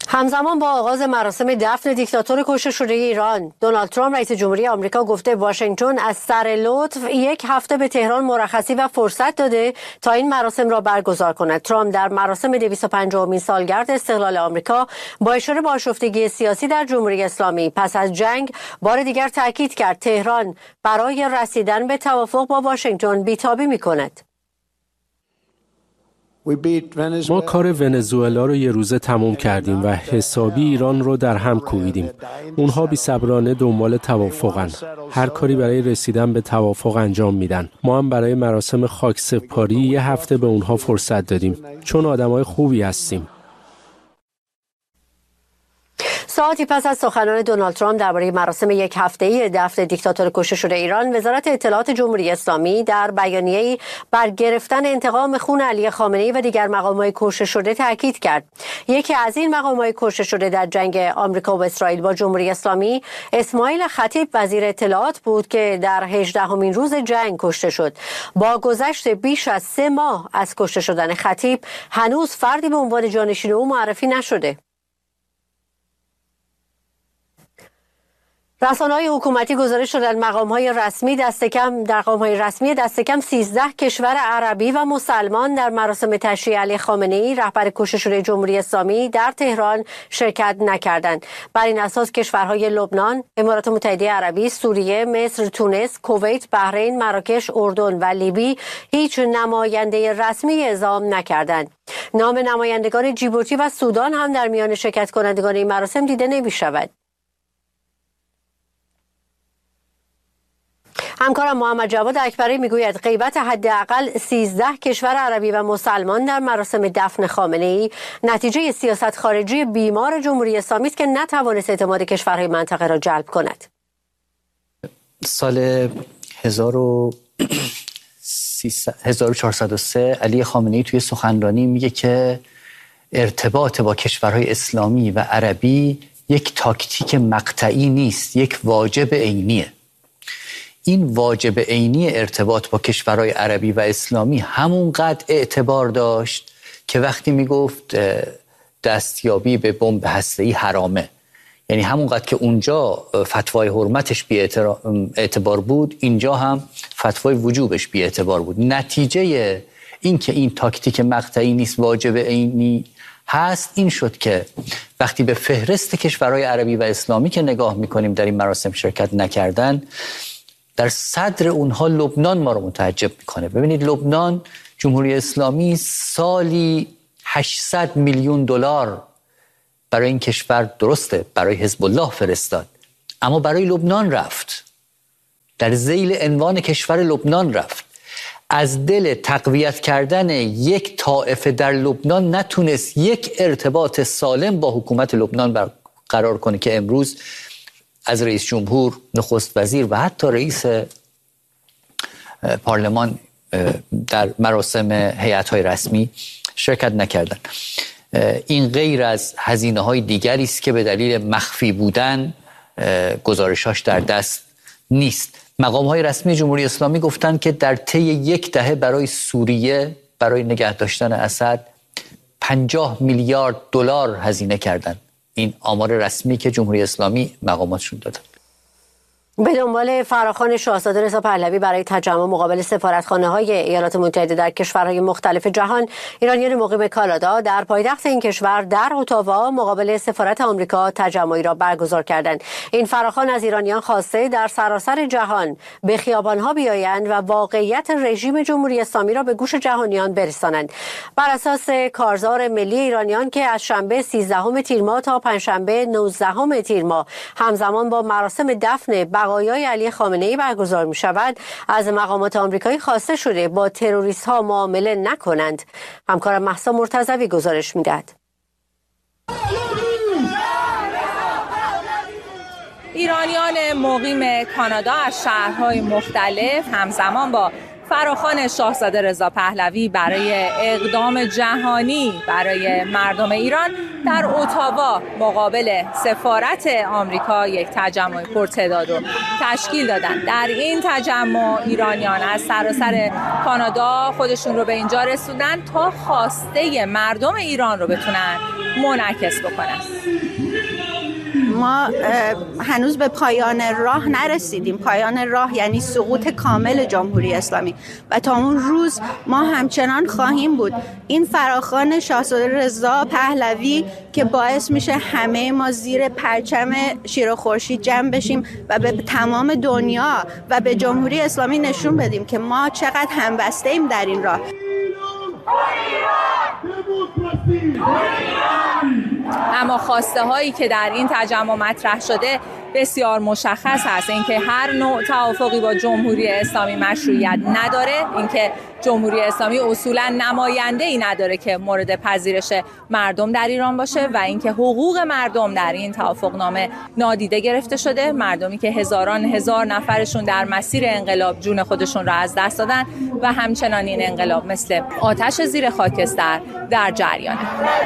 همزمان با آغاز مراسم دفن دیکتاتور کشته شده ایران، دونالد ترامپ رئیس جمهوری آمریکا گفته واشنگتن از سر لطف 1 هفته به تهران مرخصی و فرصت داده تا این مراسم را برگزار کند. ترامپ در مراسم 250مین سالگرد استقلال آمریکا با اشاره به آشفتگی سیاسی در جمهوری اسلامی پس از جنگ بار دیگر تاکید کرد تهران برای رسیدن به توافق با واشنگتن بی‌تابی می‌کند. ما کار ونزوئلا رو یه روزه تموم کردیم و حسابی ایران رو در هم کوبیدیم. اونها بی‌صبرانه دنبال توافقن. هر کاری برای رسیدن به توافق انجام میدن. ما هم برای مراسم خاکسپاری 1 هفته به اونها فرصت دادیم. چون آدمای خوبی هستیم. ساعتی پس از سخنان دونالد ترامپ درباره مراسم 1 هفته‌ای دفن دیکتاتور کشته شده ایران، وزارت اطلاعات جمهوری اسلامی در بیانیه‌ای بر گرفتن انتقام خون علی خامنه‌ای و دیگر مقام‌های کشته شده تاکید کرد. یکی از این مقام‌های کشته شده در جنگ آمریکا و اسرائیل با جمهوری اسلامی اسماعیل خطیب وزیر اطلاعات بود که در 18مین روز جنگ کشته شد. با گذشت بیش از 3 ماه از کشته شدن خطیب هنوز فردی به عنوان جانشین او معرفی نشده. رسانه‌های حکومتی گزارش دادند مقام‌های رسمی دست کم 13 کشور عربی و مسلمان در مراسم تشییع علی خامنه‌ای رهبر کشته شده جمهوری اسلامی در تهران شرکت نکردند. بر این اساس کشورهای لبنان، امارات متحده عربی، سوریه، مصر، تونس، کویت، بحرین، مراکش، اردن و لیبی هیچ نماینده رسمی اعزام نکردند. نام نمایندگان جیبوتی و سودان هم در میان شرکت کنندگان این مراسم دیده نمی‌شود. همکارم محمد جواد اکبری میگوید غیبت حداقل 13 کشور عربی و مسلمان در مراسم دفن خامنه‌ای نتیجه سیاست خارجی بیمار جمهوری اسلامی است که نتوانست اعتماد کشورهای منطقه را جلب کند. سال 1403 علی خامنه‌ای توی سخنرانی میگه که ارتباط با کشورهای اسلامی و عربی یک تاکتیک مقطعی نیست، یک واجب عینیه. این واجب عینی ارتباط با کشورهای عربی و اسلامی همونقدر اعتبار داشت که وقتی میگفت دستیابی به بمب هسته‌ای حرامه، یعنی همونقدر که اونجا فتوای حرمتش بی اعتبار بود، اینجا هم فتوای وجوبش بی اعتبار بود. نتیجه این که این تاکتیک مقطعی نیست، واجب عینی هست، این شد که وقتی به فهرست کشورهای عربی و اسلامی که نگاه میکنیم در این مراسم شرکت نکردن، در صدر اونها لبنان ما رو متعجب میکنه. ببینید لبنان، جمهوری اسلامی سالی 800 میلیون دلار برای این کشور، درسته برای حزب الله فرستاد، اما برای لبنان رفت، در ذیل عنوان کشور لبنان رفت. از دل تقویت کردن یک طائفه در لبنان نتونست یک ارتباط سالم با حکومت لبنان برقرار کنه که امروز از رئیس جمهور، نخست وزیر و حتی رئیس پارلمان در مراسم هیئت‌های رسمی شرکت نکردند. این غیر از هزینه‌های دیگری است که به دلیل مخفی بودن گزارشاش در دست نیست. مقام‌های رسمی جمهوری اسلامی گفتند که در طی 1 دهه برای سوریه، برای نگه داشتن اسد 50 میلیارد دلار هزینه کردند. این آمار رسمی که جمهوری اسلامی مقاماتشون دادن. به دنبال فراخوان شاهزاده رضا پهلوی برای تجمع مقابل سفارتخانه‌های ایالات متحده در کشورهای مختلف جهان، ایرانیان مقیم کانادا در پایتخت این کشور در اتاوا مقابل سفارت آمریکا تجمعی را برگزار کردند. این فراخوان از ایرانیان خواسته در سراسر جهان به خیابان‌ها بیایند و واقعیت رژیم جمهوری اسلامی را به گوش جهانیان برسانند. بر اساس کارزار ملی ایرانیان که از شنبه 13 تیر ماه تا پنجشنبه 19 تیر ماه همزمان با مراسم دفن بقایای علی خامنه‌ای برگزار می شود، از مقامات آمریکایی خواسته شده با تروریست ها معامله نکنند. همکارم مهسا مرتضوی گزارش می دهد. ایرانیان مقیم کانادا از شهرهای مختلف همزمان با فراخوان شاهزاده رضا پهلوی برای اقدام جهانی برای مردم ایران در اتاوا مقابل سفارت آمریکا یک تجمع پرتعداد رو تشکیل دادن. در این تجمع ایرانیان از سراسر کانادا خودشون رو به اینجا رسوندن تا خواسته مردم ایران رو بتونن منعکس بکنن. ما هنوز به پایان راه نرسیدیم. پایان راه یعنی سقوط کامل جمهوری اسلامی و تا اون روز ما همچنان خواهیم بود. این فراخوان شاهزاده رضا پهلوی که باعث میشه همه ما زیر پرچم شیر و خورشید جمع بشیم و به تمام دنیا و به جمهوری اسلامی نشون بدیم که ما چقدر همبسته ایم در این راه. اما خواسته هایی که در این تجمع مطرح شده بسیار مشخص هست. اینکه هر نوع توافقی با جمهوری اسلامی مشروعیت نداره، اینکه جمهوری اسلامی اصولا نماینده‌ای نداره که مورد پذیرش مردم در ایران باشه و اینکه حقوق مردم در این توافقنامه نادیده گرفته شده. مردمی که هزاران هزار نفرشون در مسیر انقلاب جون خودشون را از دست دادن و همچنان این انقلاب مثل آتش زیر خاکستر در جریانه.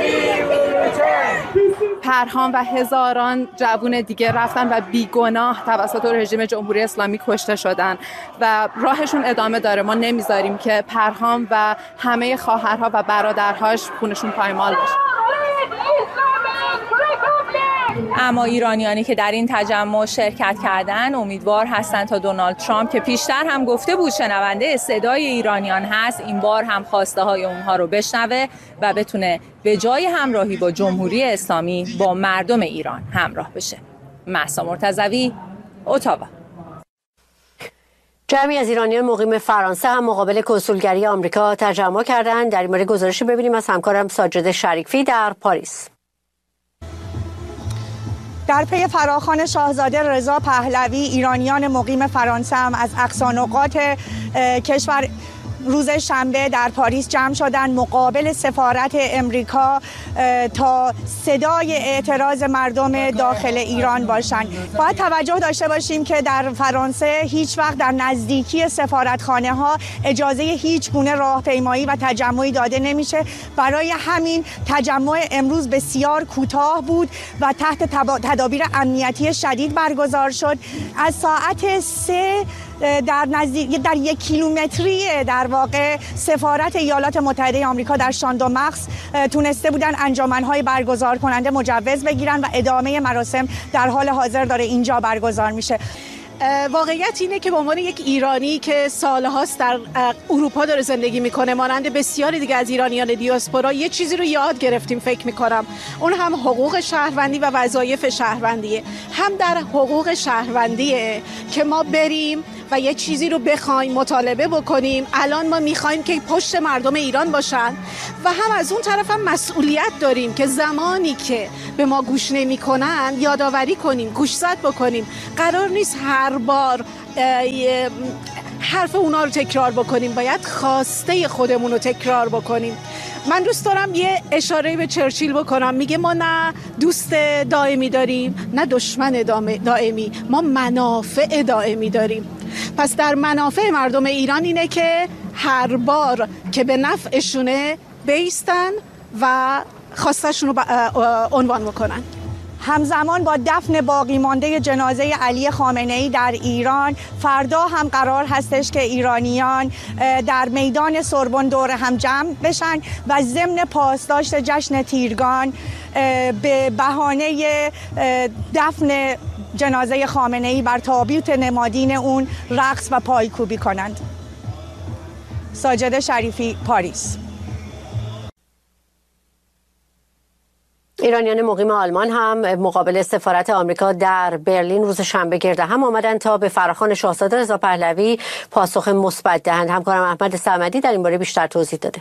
پرهام و هزاران جوان دیگه رفتن و بیگناه توسط رژیم جمهوری اسلامی کشته شدن و راهشون ادامه داره. ما نمیذاریم که پرهام و همه خواهرها و برادرهاش خونشون پایمال بشه. اما ایرانیانی که در این تجمع شرکت کردن امیدوار هستند تا دونالد ترامپ که پیشتر هم گفته بود شنونده صدای ایرانیان هست، این بار هم خواسته های اونها رو بشنوه و بتونه به جای همراهی با جمهوری اسلامی با مردم ایران همراه بشه. مهسا مرتضوی، اتاوا. جمعی از ایرانیان مقیم فرانسه هم مقابل کنسولگری آمریکا تجمع کردند. در این مورد گزارشی ببینیم از همکارم ساجد شریفی در پاریس. در پی فراخوان شاهزاده رضا پهلوی، ایرانیان مقیم فرانسه هم از اقصا نقاط کشور روز شنبه در پاریس جمع شدن مقابل سفارت امریکا تا صدای اعتراض مردم داخل ایران باشند. باید توجه داشته باشیم که در فرانسه هیچ وقت در نزدیکی سفارتخانه ها اجازه هیچ گونه راهپیمایی و تجمعی داده نمیشه. برای همین تجمع امروز بسیار کوتاه بود و تحت تدابیر امنیتی شدید برگزار شد. از ساعت 3 در 1 کیلومتری در واقع سفارت ایالات متحده آمریکا در شاندوماخس تونسته بودن انجمن‌های برگزار کننده مجوز بگیرن و ادامه مراسم در حال حاضر داره اینجا برگزار میشه. واقعیت اینه که به عنوان یک ایرانی که سالهاست در اروپا داره زندگی میکنه، مانند بسیاری دیگه از ایرانیان دیاسپورا، یه چیزی رو یاد گرفتیم فکر میکنم. اون هم حقوق شهروندی و وظایف شهروندیه. هم در حقوق شهروندیه که ما بریم و یه چیزی رو بخوایم مطالبه بکنیم. الان ما میخوایم که پشت مردم ایران باشن و هم از اون طرف هم مسئولیت داریم که زمانی که به ما گوش نمیکنن یادآوری کنیم، گوشزد بکنیم. قرار نیست هر بار حرف اونا رو تکرار بکنیم، باید خواسته خودمون رو تکرار بکنیم. من دوست دارم یه اشاره به چرچیل بکنم. میگه ما نه دوست دائمی داریم نه دشمن دائمی، ما منافع دائمی داریم. پس در منافع مردم ایران اینه که هر بار که به نفعشونه بیستن و خواستشون رو عنوان بکنن. همزمان با دفن باقی مانده جنازه علی خامنه‌ای در ایران، فردا هم قرار هستش که ایرانیان در میدان سوربن دور هم جمع بشن و ضمن پاسداشت جشن تیرگان به بهانه دفن جنازه خامنه‌ای بر تابوت نمادین اون رقص و پایکوبی کنند. ساجد شریفی، پاریس. ایرانیان مقیم آلمان هم مقابل سفارت آمریکا در برلین روز شنبه گرد هم آمدند تا به فراخوان شاهزاده رضا پهلوی پاسخ مثبت دهند. همکارم احمد صمدی در این باره بیشتر توضیح داده.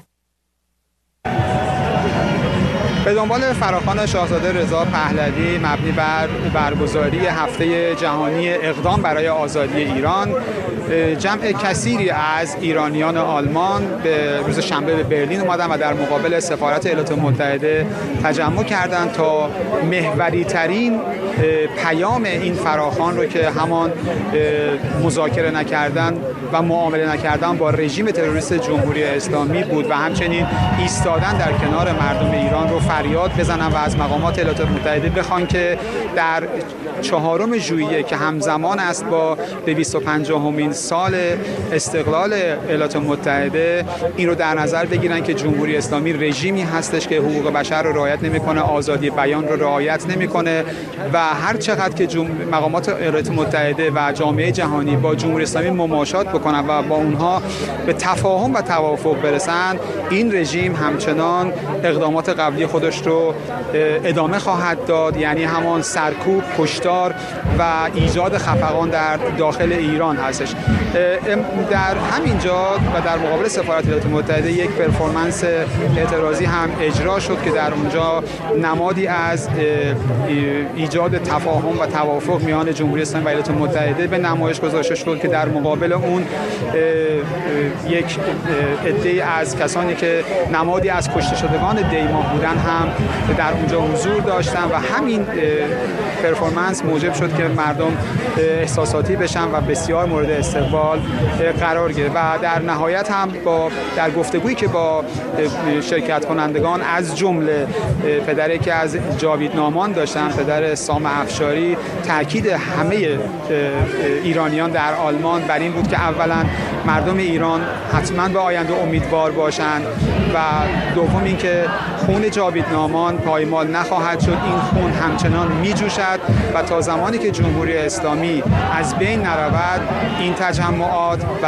به دنبال فراخوان شاهزاده رضا پهلوی مبنی بر برگزاری هفته جهانی اقدام برای آزادی ایران، جمع کثیری از ایرانیان آلمان به روز شنبه به برلین اومدن و در مقابل سفارت ایالات متحده تجمع کردند تا محوری ترین پیام این فراخوان رو که همان مذاکره نکردن و معامله نکردن با رژیم تروریست جمهوری اسلامی بود و همچنین ایستادن در کنار مردم ایران رو فریاد بزنن و از مقامات ایالات متحده بخوان که در 4 ژوئیه که همزمان است با 250مین سال استقلال ایالات متحده این رو در نظر بگیرن که جمهوری اسلامی رژیمی هستش که حقوق بشر رو رعایت نمیکنه، آزادی بیان رو رعایت نمیکنه و هر چقدر که مقامات ایالات متحده و جامعه جهانی با جمهوری اسلامی مماشات بکنن و با اونها به تفاهم و توافق برسن، این رژیم همچنان اقدامات قبلی خودش رو ادامه خواهد داد، یعنی همان سرکوب، کشتار و ایجاد خفقان در داخل ایران هستش. در همینجا و در مقابل سفارت ایالات متحده یک پرفورمنس اعتراضی هم اجرا شد که در اونجا نمادی از ایجاد تفاهم و توافق میان جمهوری اسلامی و ایالات متحده به نمایش گذاشته شد که در مقابل اون یک عده از کسانی که نمادی از کشته شدگان دیما بودن هم در اونجا حضور داشتن و همین پرفورمنس موجب شد که مردم احساساتی بشن و بسیار مورد استقبال قرار گرفت و در نهایت هم در گفتگویی که با شرکت کنندگان از جمله پدری که از جاوید نامان داشتن، پدر سام افشاری، تاکید همه ایرانیان در آلمان بر این بود که اولا مردم ایران حتما به آینده امیدوار باشند و دوم اینکه خون جاوید نامان پایمال نخواهد شد، این خون همچنان میجوشد و تا زمانی که جمهوری اسلامی از بین نرود این تجمعات و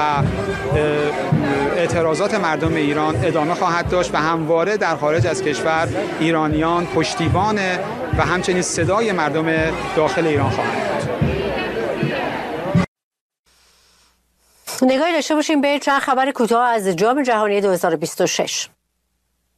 اعتراضات مردم ایران ادامه خواهد داشت و همواره در خارج از کشور ایرانیان پشتیبان و همچنین صدای مردم داخل ایران خواهند بود. نگاهی داشته باشیم به چند خبر کوتاه از جام جهانی 2026.